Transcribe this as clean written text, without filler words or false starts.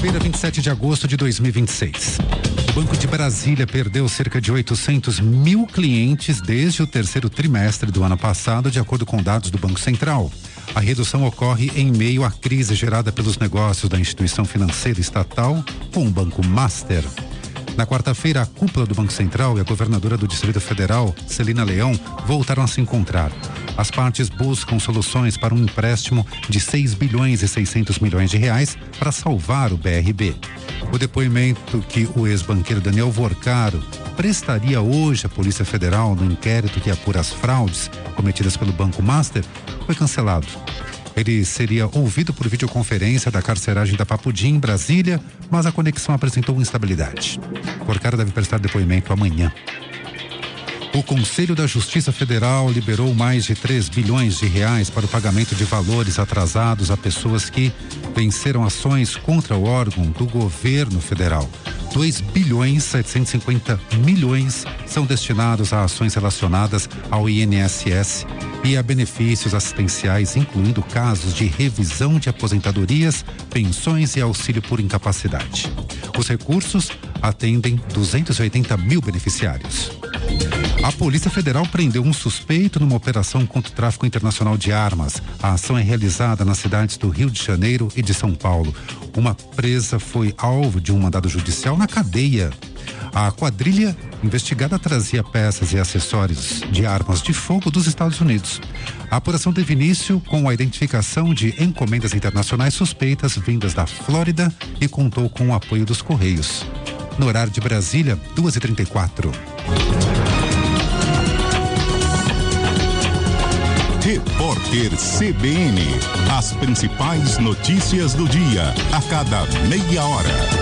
Quarta-feira, 27 de agosto de 2026. O Banco de Brasília perdeu cerca de 800 mil clientes desde o terceiro trimestre do ano passado, de acordo com dados do Banco Central. A redução ocorre em meio à crise gerada pelos negócios da instituição financeira estatal com o Banco Master. Na quarta-feira, a cúpula do Banco Central e a governadora do Distrito Federal, Celina Leão, voltaram a se encontrar. As partes buscam soluções para um empréstimo de 6 bilhões e 600 milhões de reais para salvar o BRB. O depoimento que o ex-banqueiro Daniel Vorcaro prestaria hoje à Polícia Federal no inquérito que apura as fraudes cometidas pelo Banco Master foi cancelado. Ele seria ouvido por videoconferência da carceragem da Papudim, em Brasília, mas a conexão apresentou instabilidade. Vorcaro deve prestar depoimento amanhã. O Conselho da Justiça Federal liberou mais de 3 bilhões de reais para o pagamento de valores atrasados a pessoas que venceram ações contra o órgão do governo federal. 2 bilhões 750 milhões são destinados a ações relacionadas ao INSS e a benefícios assistenciais, incluindo casos de revisão de aposentadorias, pensões e auxílio por incapacidade. Os recursos atendem 280 mil beneficiários. A Polícia Federal prendeu um suspeito numa operação contra o tráfico internacional de armas. A ação é realizada nas cidades do Rio de Janeiro e de São Paulo. Uma presa foi alvo de um mandado judicial na cadeia. A quadrilha investigada trazia peças e acessórios de armas de fogo dos Estados Unidos. A apuração teve início com a identificação de encomendas internacionais suspeitas vindas da Flórida e contou com o apoio dos Correios. No horário de Brasília, 2h34. Repórter CBN. As principais notícias do dia, a cada meia hora.